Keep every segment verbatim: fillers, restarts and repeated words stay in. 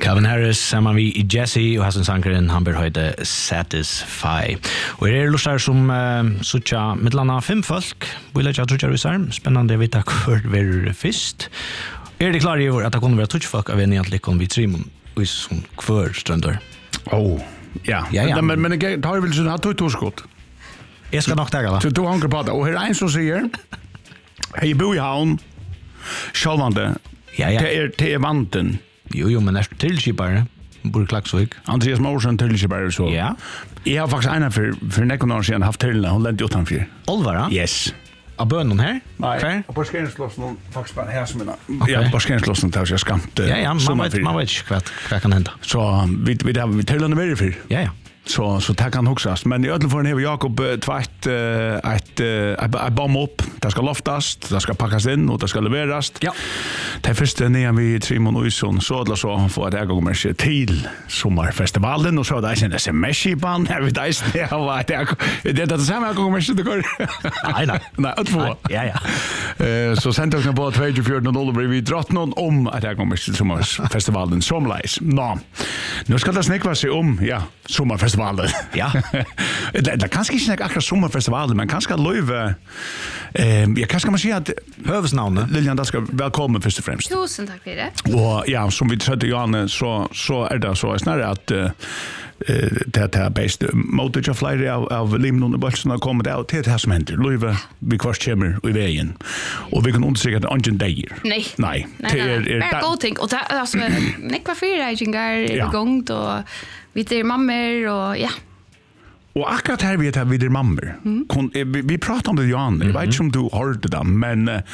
Calvin Harris samman vi Jesse och Hassan Sankaren han bör höjde Satisfy. Och det är lustar som uh, sucha mittlana fem folk. Vill jag tror jag visar spännande vita kvar ver först. Är det klart i år att det kommer vara touch folk av en egentligen vi tre och som kvar stränder. Oh, ja. Ja, ja. Men men det har väl så har du torskott. Jag ska nog ta det. Så du hanker på det och här är en som säger hej bo i havn. Självande. Ja, ja. Det är det är vanten. Jo, jo, men är tillskipare. Bor Klaxvik. Andreas Morsen tillskipare så. Ja. Jag har faktiskt en för för nekon sedan haft till hon lät utanför. Olvara? Yes. Av bönnen här? Nej. Och på skenslossen faktiskt bara här som en. Ja, på skenslossen tar jag skamt. Ja, ja, man vet man vet vad vad kan hända. Så vi vi har vi till den med för. Ja, ja. Så så det kan huxas men i alla fall har Jakob tvärt ett ett bomb upp det ska loftas det ska packas in och det ska leveras ja det första när vi Trimon Uison så att så få att jag kommer se till sommarfestivalen och så där sen det Messi band här vid dig det var det det det samma jag kommer se det går nej nej nej att få ja ja eh så sen tog jag på tjugofyra dollar vi dratt någon om att jag kommer se sommarfestivalen somlice nå nu ska det snäcka sig om ja sommarfestivalen ja. det det kanske inte är akkurat sommarfestivalen men kanske löve eh jag kanske man säga att hövsnamnet Lilian det ska välkommen först och främst. Tusen tack för det. Och ja som vi trodde Janne så så är det så snarare att eh det här bäst motor of flight av, av limnon och bulten har kommit ut till det här som händer. Löve vi kvart kommer i vägen. Och vi kan undersöka att ingen dager. Nej. Nej. Nej, nej, nej. Bara god ting. Och det, alltså, nekva fyrreikingar Ja. igång och vi är mammor och ja. Och akkurat här vet jag vid er mammor. Mm. Vi, vi pratar om det Jan. Jag vet inte om du hörde det men uh,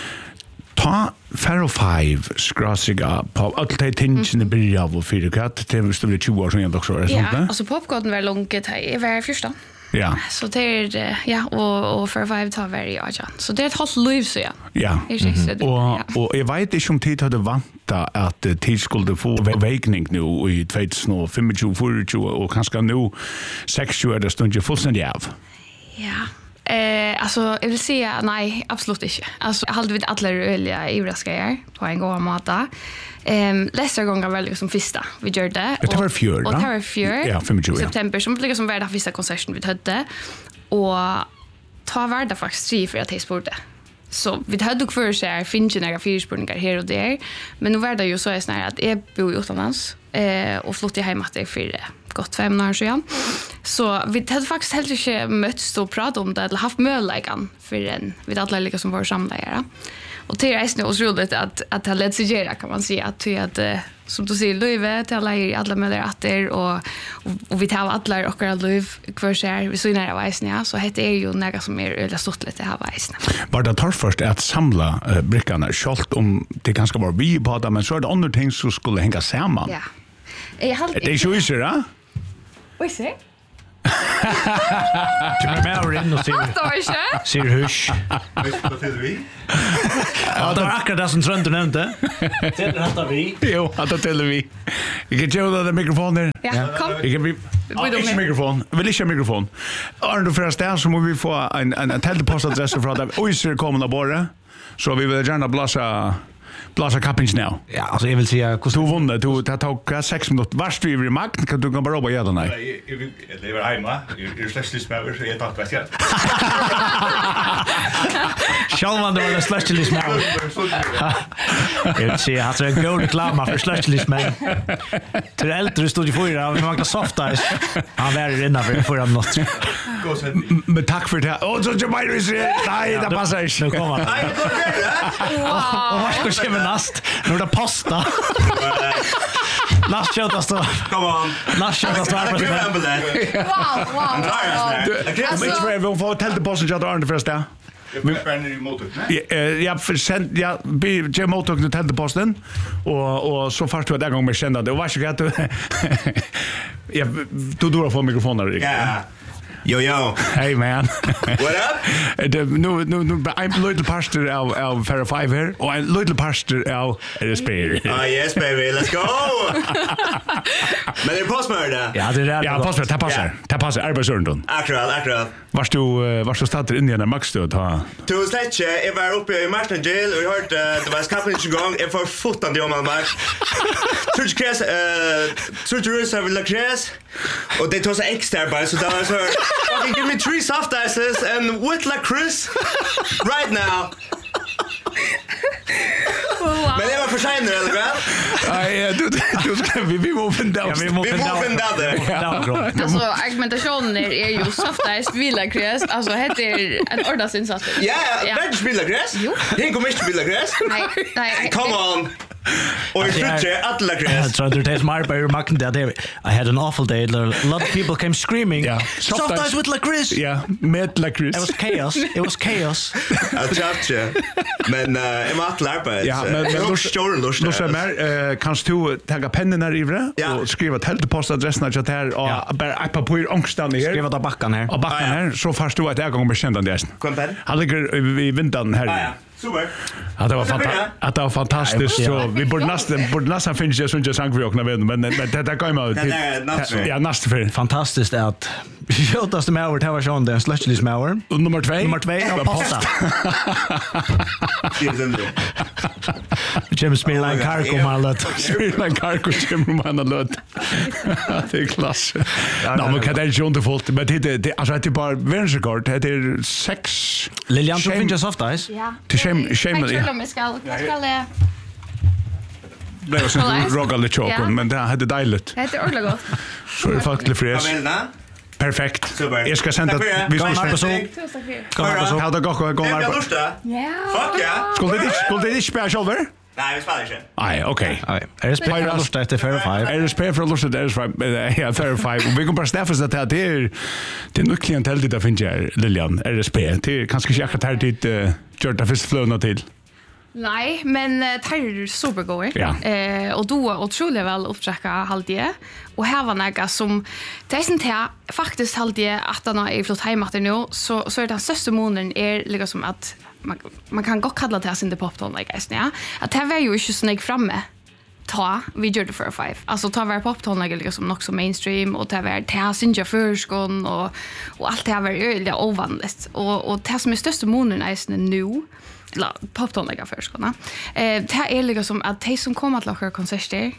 ta Faro five skrasiga på allt det tingen i början av och fyra katt till stod tjugo år sedan jag också är Ja, sånt. alltså popcorn var långt här var första. Ja. Så det är ja och och för five tar very ja. Så det är ett halt liv så ja. Ja. Är det Och och jag vet inte om tid hade vanta att tid skulle få vägning nu i tjugohundratjugofem fyrtio och kanske nu sextio är det stund fullständigt av. Ja. Eh alltså jag vill säga nej, absolut inte. Alltså jag hade vid alla öliga ivraskar på en gång mata. Ehm läsar gånger väl liksom första vi gjorde det. Det var fjör. Och det var fjör. Ja, femtio. September som liksom var det första konserten vi hade. Och ta värda faktiskt tre för att det sporte. Så vi hade dock för sig finns ju några fyrspårningar här och där. Men nu var det ju så är snarare att jag bor utomlands eh och flyttade hem att det för gott fem år sedan. Så vi hade faktiskt heller inte mötts och pratat om det eller haft möjligheten för en vi alla lika som var samlare. Och det är ju så roligt att att ha lett sig göra kan man säga att att som du säger Löve till alla i alla möjliga atter och, och och vi tar alla och alla Löv kvar sig vi så nära väsen ja så heter det ju några som är eller stort lite här väsen. Var det tar först att samla uh, brickarna skalt om det kanske var vi på det men så är det andra ting som skulle hänga samman. Ja. Jag hade Det är ju så ja. Oj se. Du är med och in och ser. Ser husch. Vad heter vi? Ja, det var akkurat det som Trönder nämnde. Det rattar vi. Jo, att det till vi. Jag kan köra den mikrofonen. Ja, kom. Jag kan bli Inte mikrofon. Vill inte mikrofon. Är du förresten där så måste vi få en en telefonadress från där. Oj, så kommer det bara. Så vi vill gärna blåsa blåsa kappings nu. Ja, alltså jag vill säga hur du vunnit. Du det tog sex minuter. Vart du i makt kan du kan bara bara göra nej. Jag lever hemma. Jag är släkt smäver så jag tar det jag. Självan det var en släktlig smäll. Jag vill säga att det är en god reklam för släktlig smäll. Till äldre stod i fyra och man softa. Han var inne för för han något. Men tack för det. Och så jag bara säger nej, det passar inte. Nu kommer han. Och vad ska jag med nast? Nu är det pasta. Last shot alltså. Come on. Last shot alltså. Wow, wow. Alltså, vi får tält på så att Arne förresten. Vi spänner i motorn, nej? Jag försent jag be jag mottog den täldposten och och så först var det en gång med kända det var så gott. Jag du då får mikrofonen där. Ja. Yo, yo. Hey man. What up? Det nu nu nu en little pastor av av Fair Five här och en little pastor av R S P. Ah, yes baby, let's go. Men det är postmörda. Ja, det är Ja, passar, det passar. Det passar arbetsörnden. Akkurat, akkurat. Varst du varst du startar in i den max då ta. Du släcke, jag var uppe i Martin Jail och jag hörde det var skapen en gång. Jag får fotande om Mark. Tror du kräs eh tror du så vill kräs och det tar så extra bara så där så fucking give me three soft ices and with la Chris right now. Men det var för sent eller väl? Nej, du du ska vi vi måste down. Ja, vi måste Vi måste där. Alltså argumentationen är, är ju softast villa gräs. Alltså heter är en ordasinsats. Ja, vem spelar gräs? Jo. Ingen kommer inte spela gräs. Nej, nej. Come on. Och jag tror alla Jag gräs. tror det är smart by Mark that day. I had an awful day. A lot of people came screaming. Yeah. Soft ice with licorice. Ja, med la Chris. It was chaos. It was chaos. Jag tror inte. Men jag måste lära på det. Ja, men men då står det lust. Då så mer eh kanst du ta pennen där ivre Ja. och skriva teltpostadressen att här och Ja. bara ett papper ångstan här. Skriva där backan här. Och backen Ah, ja. här så fast du att jag kommer kända det. Kom på det. Han ligger i vintern här. Ah ja. Super. Ja, det var Vad ska vi fantastiskt. göra? Att det var fantastiskt. Ja, Så vi borde nästan borde nästan finna det som jag sang för åkna med men men det där går ju Det där är nästa. Ja, nästa för. Fantastiskt att Sjötaste med över till sån den släcklis med över. Nummer två. Nummer två är posta. Det är det. James Miller en karko mallet. Spela karko kommer man att låta. Det är klass. Nej, men kan det inte underfullt. Men det det alltså det är bara vänsterkort. Det är sex. Lilian du Shame- finns soft ice. Ja. Till shame shame. Jag tror jag ska jag ska det. Det var så roga lite Ja. chocken, men det hade dejligt. Det är ordentligt gott. Så är det faktiskt fräs. Vad vill ni? Perfekt. Super. Jag ska sända Tack för det. vi Kom ska här på sända. så. Tusen tack för det. Kom här på så. Ja, det går går går. Det är lusta. Ja. Fuck ja. Skulle det inte skulle det inte spela själva? Nej, vi spelar inte. Nej, okej. Nej, är det spelar lust efter Fair Five. Är det spel för lust det är så ja fair five. Vi kommer bara stäffa så att det är det är nog klientel det där finns jag Lilian. Är det spel? Det är kanske inte akkurat här dit gör det först flöna till. Nej, men uh, det är supergoda. Ja. Eh, och då otroligt väl uppträcka halvdje. Och här var några som det är sånt här faktiskt halvdje att han är flott hemma nu så så är den största månaden är liksom att man, man kan gå kalla det här sin popton like guys, ja. Att det var ju inte så näg framme. Ta vi gjorde det för five. Alltså ta var popton like liksom också mainstream och ta var ta sinja förskon och och allt det här var ju ovanligt. Och och det som är största månaden är nu la poptonliga förskolorna. Eh det är liksom att de som kommer till våra konserter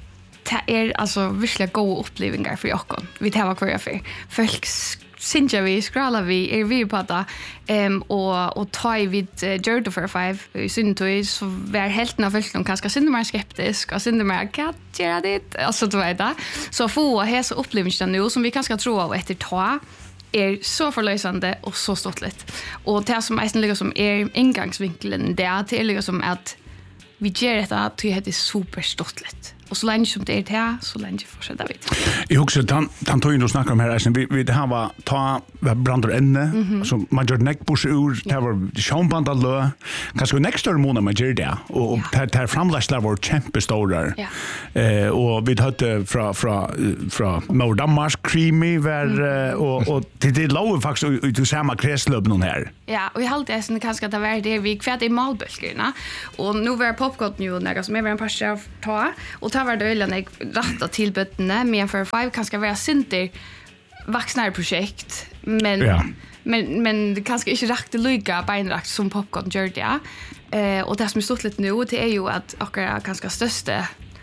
det är alltså verkligen goda upplevelser för oss. Vi tar vad kvar för. Folk synja vi, scrollar vi, är vi på det. Ehm och och tar vi gör det för five i syntoi så var helt av folk som kanske synda mer skeptisk och synda mer kat gör det. Alltså du vet det. Så få hesa upplevelser nu som vi kanske tror av efter ta är så förlösande och så stottligt. Och det som är liksom som är ingångsvinkeln där till är liksom att vi gör detta till det är superstottligt. Och så länge som det är det så länge fortsätter vi. Jag också han han tog ju då snackar om här sen vi vi det här var ta brander inne så man gör neckbush ur det var schauband allå kanske next år månad man gör det och det det framläslar var kämpestora. Ja. Eh och vi hade från från från Mor Danmark creamy var och och det det låg faktiskt ut i samma kretslöp någon här. Ja, och jag hade det sen kanske det var det vi kvärt i malbölkerna. Och nu var popcorn nu några som är en par chef ta och ta var det ölen jag rätta till bötterna men för five kanske vara synter vuxna projekt men Ja. men men det kanske inte rätt att lycka beinrakt som popcorn gör det. Eh och det som är stort lite nu det är ju att och är ganska största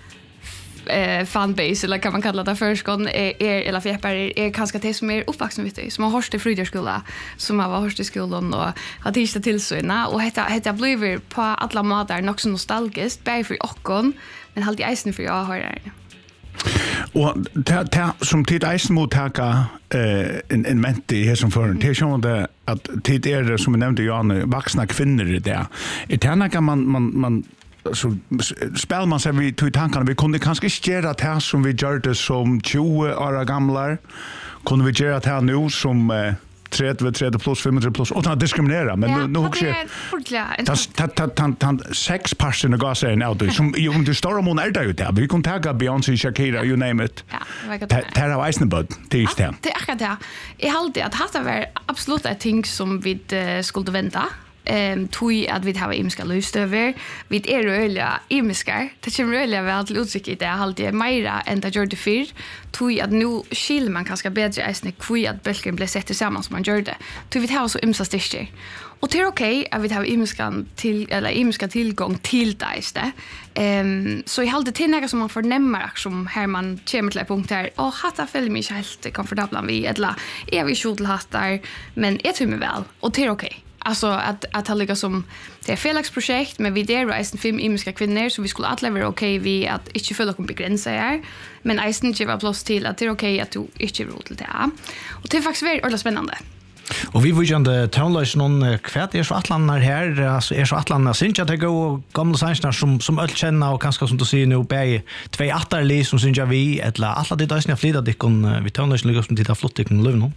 eh fanbase eller kan man kalla det förskon är, är eller fjäppar är, är kanske det som är uppvuxna vet du som har hört i Frydarskola som har varit i skolan och har tisdag tillsyna och heter heter blir på alla måter nog så nostalgiskt bär för okkon men halt i isen för jag har det. Och det det som tid eisen mot taka eh en en ment i här som för det är ju det att tid är det som jag nämnde Jan vuxna kvinnor det där. Det här kan man man man så spelar man sig vi tog tankarna vi kunde kanske inte göra det här som vi gjorde som tjugo år gamla kunde vi göra det här nu som trettio, trettio plus, femtio plus, utan att diskriminera. Men nu, nu ja, också... det är ordentligt. Ta ta ta ta sex parsen av gasen out där som ju under stora mån är det ju där. Vi kan ta Beyoncé, Shakira, you name it. Ja, det var gott. Där har Eisenbud till just det. Det är akkurat det. Jag håller att hata var absolut ett ting som vi uh, skulle vänta. Ehm tui att vi har imska lustöver. Vi är röliga imskar. Det kommer röliga väl till utsikt i det hållet mera än det gjorde för. Tui att nu skil man kanske bättre än kvui att bälken blev sett tillsammans som man gjorde. Tui vi har så imsa sticker. Och det är okej att vi har imskan till eller imska tillgång till det istället. Ehm så i hållet till något som man förnämmer som här man kommer till ett punkt här och hatta fäller mig helt komfortabla vi eller är vi skjuthattar men jag tror mig väl och det är okej. Alltså att att det ligger som det är felaxprojekt men vi där resten fem imiska kvinnor så vi skulle alla vara okej vi att inte följa kom begränsar här men Eisen ger var plats till att det är okej att du inte vill till det. Och det är faktiskt väldigt väldigt spännande. Och vi vill ju inte townlös någon kvärt är så atlanar här alltså är så atlanar syns att det går gamla sangsnar som som öll känna och kanske som du ser nu bä två attarli som syns jag vi eller alla det där flida det kan vi townlös ligger som titta flott kan löv nu.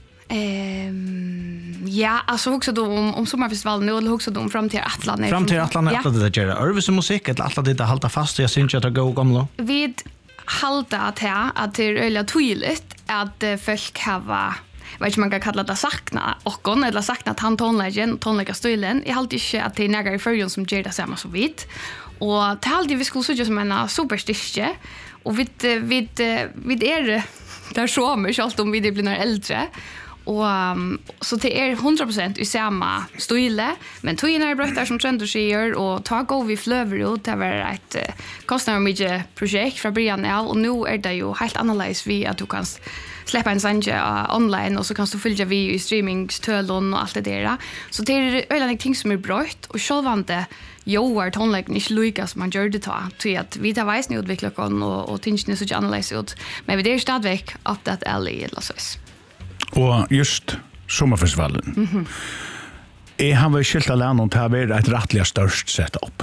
Ehm ja, alltså också då om om sommarfestivalen nu eller också då om framtid Atlanten. Framtid Atlanten efter det där gör. Örvis musik eller alla det hålla fast jag syns att det går gamla. Vi halta att här att det är öliga tydligt att folk har vet man kan kalla det sakna och kon eller sakna att han tonlägen tonlägga stilen. Jag håller inte att det är några i förrjun som gör det samma så vitt. Och det håller vi skulle så som en superstiche och vi vi vi är där så mycket allt om vi blir några äldre. Och um, så det är hundra procent i samma stil men tog när bröttar som trender säger och ta gå vi flöver ut det var ett uh, kostnader mycket projekt från början av och nu är det ju helt annorlunda vi att du kan släppa en sanje uh, online och så kan du följa vi i streamingstölon och allt det där. Så det är öliga ting som är brött och självande Joar tonläggen inte lika som man gör det ta. Så att vi tar väsen utveckla kon och, och tingene så annorlunda ut. Men vi är stadigvæk up that alley eller så. Och just sommarfestivalen. Mhm. Är han väl skilt alla någon här vid ett rättliga störst setup.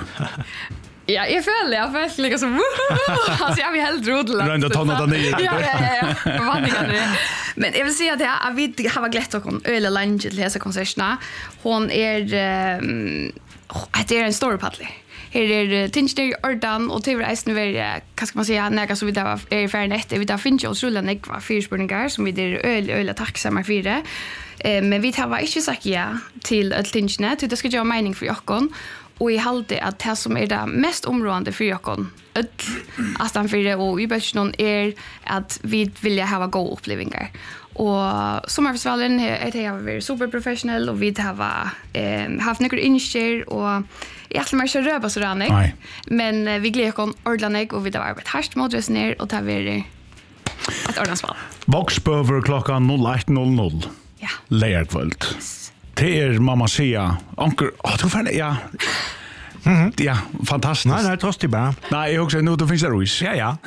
Ja, jag följer jag följer liksom. Alltså jag vill helt rodla. Rända tonnet där nere. Ja, ja, ja. Vanliga. Men jag vill säga att jag vi har glätt och kon öle lunch till dessa konserterna. Hon är um, det är en stor paddle. Här är Tinchner Ordan och T V S nu är vad ska man säga näga så vi där är för nätt vi där finns ju otroligt nägva fyrspårningar som vi där öl öl tacksamma för det. Eh men vi har inte sagt ja till att Tinchner det ska göra mening för Jackon och i halde att det som är det mest områdande för Jackon öll att han för det och i bättre är att vi vill ha goda upplevelser. Och sommarfestivalen är det har varit superprofessionell och vi har eh, haft några inskär och jag har inte röpa så rannig. Men eh, vi gläder oss ordentligt och vi har varit härst mot ner och det har varit ett ordentligt Voxböver klockan noll ett noll noll. Ja. Lejerkvöld. Yes. Det är mamma säga. Onkel, åh, du fan ja. Mhm. Ja, fantastiskt. Nej, nej, trots det bara. Nej, jag också nu då finns det ruis. Ja, ja.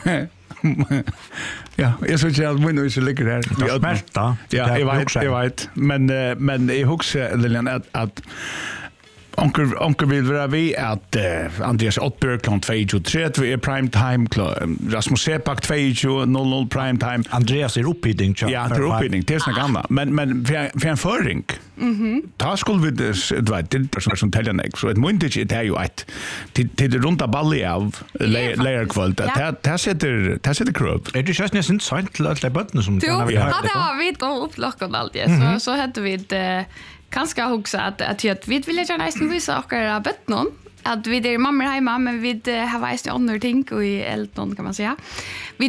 Ja, jag så jag vill nu så ligger där. Det är smärta. Ja, jag vet, jag vet. Men men jag huxar Lilian att att Onkel onkel vill vara vi att uh, Andreas Ottberg kan två tre vi är prime time Rasmus Sepak två noll noll prime time. Andreas är upphittning. Ja, det är upphittning. Det är såna gamla. Men men för för en förring. Mhm. Ta skulle vi det vet det som som täljer nek så ett muntage det är ju ett till till runt balli av layer kväll. Det det sätter det sätter krop. Är det just nästan sant till alla botten som kan vi ha. Ja, det har vi då upplockat allt det. Så så hade vi det kanske också att att vi vill gärna nästan visa och göra bett någon att vi är mamma hemma men vi har visst andra ting och i elton kan man säga. Vi